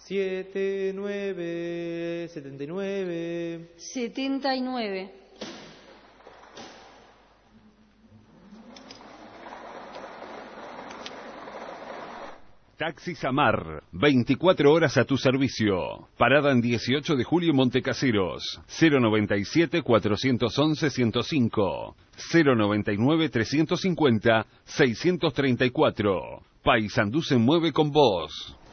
7979. 79. Taxi Samar, 24 horas a tu servicio. Parada en 18 de julio Montecaseros. 097-411-105. 099-350-634. Paysandú se mueve con vos.